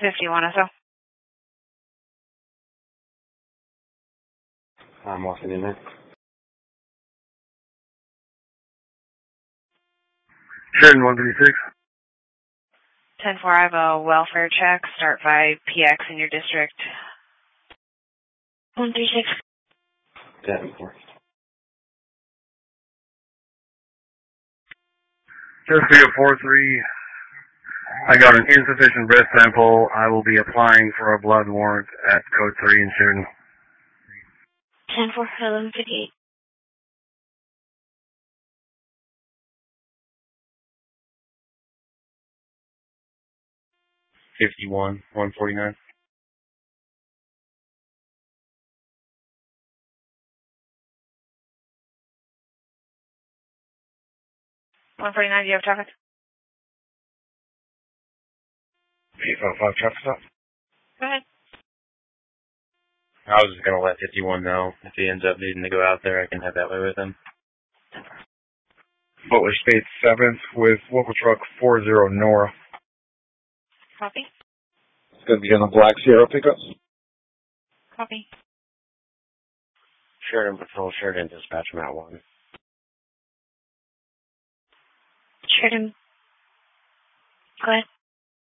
51 SO. I'm walking in there. Sheridan 136. 10-4, I have a welfare check. Start by PX in your district. 136. 10-4. Just 43. I got an insufficient breath sample. I will be applying for a blood warrant at code 3 in Sheridan. 10-4, 1158. $51, $149. $149, do you have traffic? 855 traffic stop. Go ahead. I was just going to let 51 know. If he ends up needing to go out there, I can head that way with him. Butler State 7th with local truck 40 Nora. Copy. It's going to be on the Black Sierra pickup. Copy. Sheridan Patrol, Sheridan Dispatch, Mount 1. Sheridan. Go ahead.